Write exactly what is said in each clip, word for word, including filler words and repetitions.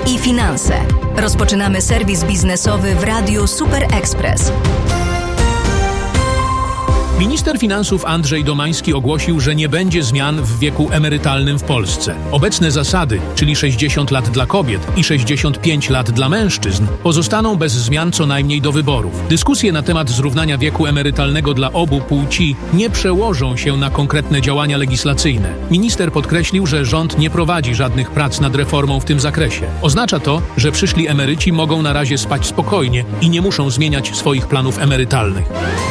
i finanse. Rozpoczynamy serwis biznesowy w Radiu Super Express. Minister finansów Andrzej Domański ogłosił, że nie będzie zmian w wieku emerytalnym w Polsce. Obecne zasady, czyli sześćdziesiąt lat dla kobiet i sześćdziesiąt pięć lat dla mężczyzn, pozostaną bez zmian co najmniej do wyborów. Dyskusje na temat zrównania wieku emerytalnego dla obu płci nie przełożą się na konkretne działania legislacyjne. Minister podkreślił, że rząd nie prowadzi żadnych prac nad reformą w tym zakresie. Oznacza to, że przyszli emeryci mogą na razie spać spokojnie i nie muszą zmieniać swoich planów emerytalnych.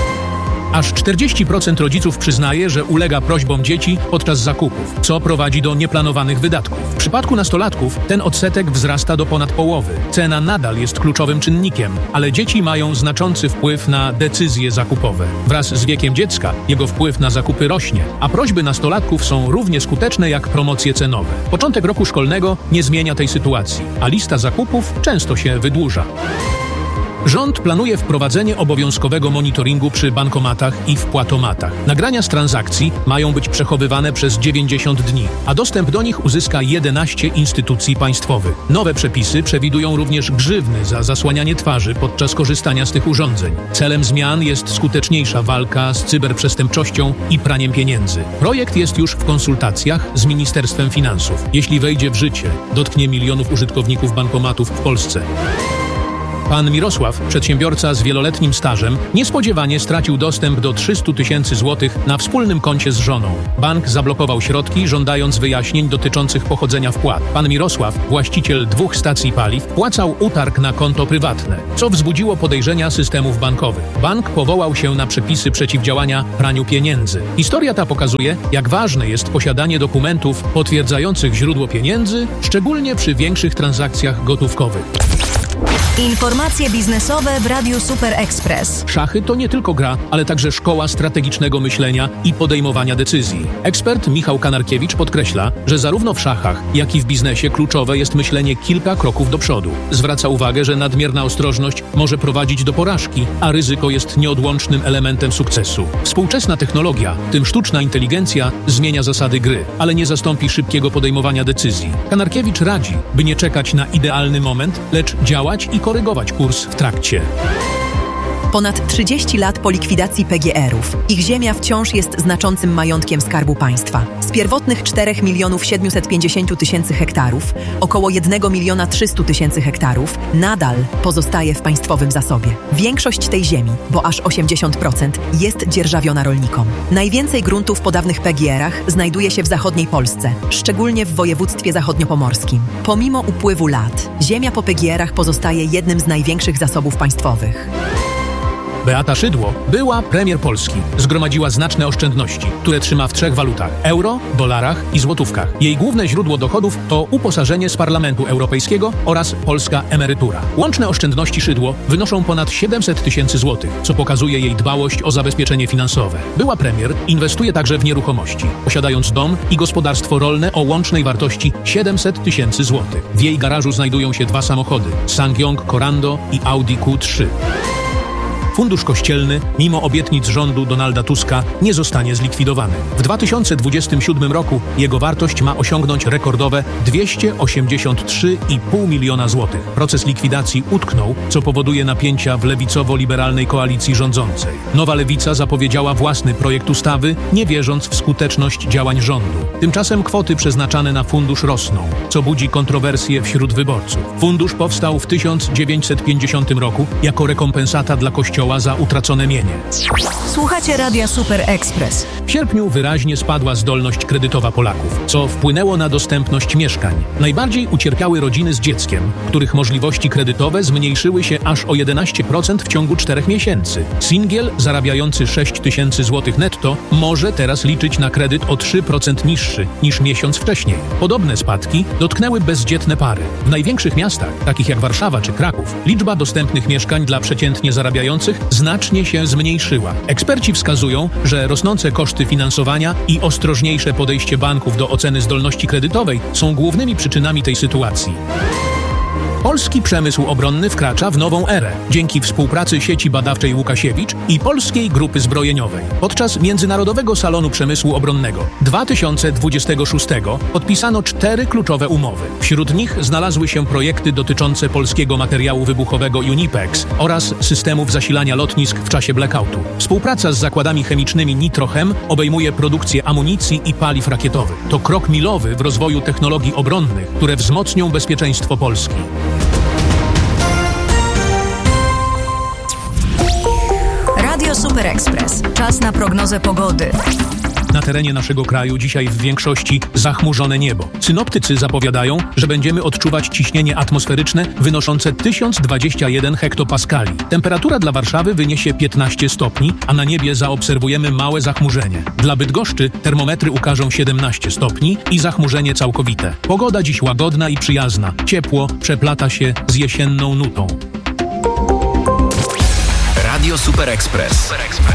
Aż czterdzieści procent rodziców przyznaje, że ulega prośbom dzieci podczas zakupów, co prowadzi do nieplanowanych wydatków. W przypadku nastolatków ten odsetek wzrasta do ponad połowy. Cena nadal jest kluczowym czynnikiem, ale dzieci mają znaczący wpływ na decyzje zakupowe. Wraz z wiekiem dziecka jego wpływ na zakupy rośnie, a prośby nastolatków są równie skuteczne jak promocje cenowe. Początek roku szkolnego nie zmienia tej sytuacji, a lista zakupów często się wydłuża. Rząd planuje wprowadzenie obowiązkowego monitoringu przy bankomatach i wpłatomatach. Nagrania z transakcji mają być przechowywane przez dziewięćdziesiąt dni, a dostęp do nich uzyska jedenaście instytucji państwowych. Nowe przepisy przewidują również grzywny za zasłanianie twarzy podczas korzystania z tych urządzeń. Celem zmian jest skuteczniejsza walka z cyberprzestępczością i praniem pieniędzy. Projekt jest już w konsultacjach z Ministerstwem Finansów. Jeśli wejdzie w życie, dotknie milionów użytkowników bankomatów w Polsce. Pan Mirosław, przedsiębiorca z wieloletnim stażem, niespodziewanie stracił dostęp do trzysta tysięcy złotych na wspólnym koncie z żoną. Bank zablokował środki, żądając wyjaśnień dotyczących pochodzenia wpłat. Pan Mirosław, właściciel dwóch stacji paliw, wpłacał utarg na konto prywatne, co wzbudziło podejrzenia systemów bankowych. Bank powołał się na przepisy przeciwdziałania praniu pieniędzy. Historia ta pokazuje, jak ważne jest posiadanie dokumentów potwierdzających źródło pieniędzy, szczególnie przy większych transakcjach gotówkowych. Informacje biznesowe w Radiu Super Express. Szachy to nie tylko gra, ale także szkoła strategicznego myślenia i podejmowania decyzji. Ekspert Michał Kanarkiewicz podkreśla, że zarówno w szachach, jak i w biznesie kluczowe jest myślenie kilka kroków do przodu. Zwraca uwagę, że nadmierna ostrożność może prowadzić do porażki, a ryzyko jest nieodłącznym elementem sukcesu. Współczesna technologia, w tym sztuczna inteligencja, zmienia zasady gry, ale nie zastąpi szybkiego podejmowania decyzji. Kanarkiewicz radzi, by nie czekać na idealny moment, lecz działać i korygować kurs w trakcie. Ponad trzydzieści lat po likwidacji P G erów. Ich ziemia wciąż jest znaczącym majątkiem Skarbu Państwa. Z pierwotnych czterech milionów siedemset pięćdziesiąt tysięcy hektarów, około jeden milion trzysta tysięcy hektarów nadal pozostaje w państwowym zasobie. Większość tej ziemi, bo aż osiemdziesiąt procent, jest dzierżawiona rolnikom. Najwięcej gruntów po dawnych P G erach znajduje się w zachodniej Polsce, szczególnie w województwie zachodniopomorskim. Pomimo upływu lat, ziemia po P G erach pozostaje jednym z największych zasobów państwowych. Beata Szydło była premier Polski. Zgromadziła znaczne oszczędności, które trzyma w trzech walutach: euro, dolarach i złotówkach. Jej główne źródło dochodów to uposażenie z Parlamentu Europejskiego oraz polska emerytura. Łączne oszczędności Szydło wynoszą ponad siedemset tysięcy złotych, co pokazuje jej dbałość o zabezpieczenie finansowe. Była premier inwestuje także w nieruchomości, posiadając dom i gospodarstwo rolne o łącznej wartości siedemset tysięcy złotych. W jej garażu znajdują się dwa samochody: Sangyong Corando i Audi Q trzy. Fundusz Kościelny, mimo obietnic rządu Donalda Tuska, nie zostanie zlikwidowany. W dwa tysiące dwudziestym siódmym roku jego wartość ma osiągnąć rekordowe dwieście osiemdziesiąt trzy i pół miliona złotych. Proces likwidacji utknął, co powoduje napięcia w lewicowo-liberalnej koalicji rządzącej. Nowa Lewica zapowiedziała własny projekt ustawy, nie wierząc w skuteczność działań rządu. Tymczasem kwoty przeznaczane na fundusz rosną, co budzi kontrowersje wśród wyborców. Fundusz powstał w tysiąc dziewięćset pięćdziesiątym roku jako rekompensata dla Kościoła za utracone mienie. Słuchacie Radia Super Express. W sierpniu wyraźnie spadła zdolność kredytowa Polaków, co wpłynęło na dostępność mieszkań. Najbardziej ucierpiały rodziny z dzieckiem, których możliwości kredytowe zmniejszyły się aż o jedenaście procent w ciągu czterech miesięcy. Singiel zarabiający sześć tysięcy złotych netto może teraz liczyć na kredyt o trzy procent niższy niż miesiąc wcześniej. Podobne spadki dotknęły bezdzietne pary. W największych miastach, takich jak Warszawa czy Kraków, liczba dostępnych mieszkań dla przeciętnie zarabiających znacznie się zmniejszyła. Eksperci wskazują, że rosnące koszty finansowania i ostrożniejsze podejście banków do oceny zdolności kredytowej są głównymi przyczynami tej sytuacji. Polski przemysł obronny wkracza w nową erę dzięki współpracy sieci badawczej Łukasiewicz i Polskiej Grupy Zbrojeniowej. Podczas Międzynarodowego Salonu Przemysłu Obronnego dwa tysiące dwudziestego szóstego podpisano cztery kluczowe umowy. Wśród nich znalazły się projekty dotyczące polskiego materiału wybuchowego Unipex oraz systemów zasilania lotnisk w czasie blackoutu. Współpraca z zakładami chemicznymi Nitrochem obejmuje produkcję amunicji i paliw rakietowych. To krok milowy w rozwoju technologii obronnych, które wzmocnią bezpieczeństwo Polski. Radio Super Express. Czas na prognozę pogody. Na terenie naszego kraju dzisiaj w większości zachmurzone niebo. Synoptycy zapowiadają, że będziemy odczuwać ciśnienie atmosferyczne wynoszące tysiąc dwadzieścia jeden hektopaskali. Temperatura dla Warszawy wyniesie piętnaście stopni, a na niebie zaobserwujemy małe zachmurzenie. Dla Bydgoszczy termometry ukażą siedemnaście stopni i zachmurzenie całkowite. Pogoda dziś łagodna i przyjazna. Ciepło przeplata się z jesienną nutą. Radio Super Express.